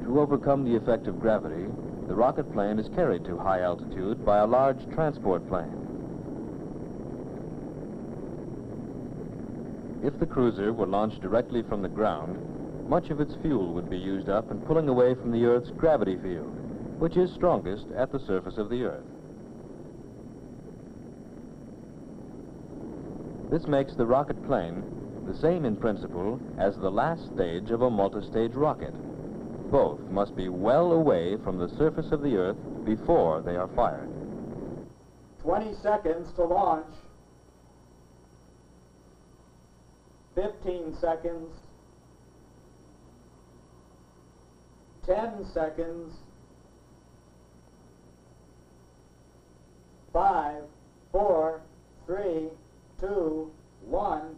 To overcome the effect of gravity, the rocket plane is carried to high altitude by a large transport plane. If the cruiser were launched directly from the ground, much of its fuel would be used up in pulling away from the Earth's gravity field, which is strongest at the surface of the Earth. This makes the rocket plane the same in principle as the last stage of a multi-stage rocket. Both must be well away from the surface of the Earth before they are fired. 20 seconds to launch. 15 seconds. 10 seconds. 5, 4, 3, 2, 1.